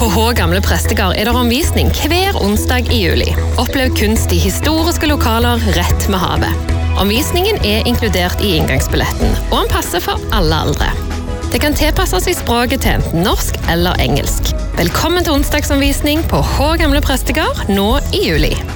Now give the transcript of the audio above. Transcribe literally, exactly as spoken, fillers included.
På H Gamle Prestegard er det omvisning hver onsdag i juli. Opplev kunst i historiske lokaler rett med havet. Omvisningen er inkludert i inngangsbilletten, og den passer for alle aldre. Det kan tilpasses i språket til enten norsk eller engelsk. Velkommen til onsdagsomvisning på H Gamle Prestegard nå i juli.